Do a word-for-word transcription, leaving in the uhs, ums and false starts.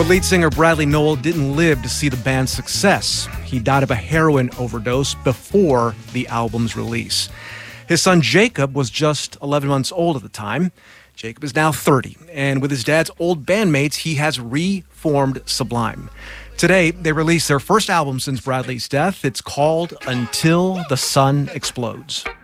But lead singer Bradley Nowell didn't live to see the band's success. He died of a heroin overdose before the album's release. His son Jacob was just eleven months old at the time. Jacob is now thirty, and with his dad's old bandmates, he has reformed Sublime. Today, they released their first album since Bradley's death. It's called Until the Sun Explodes.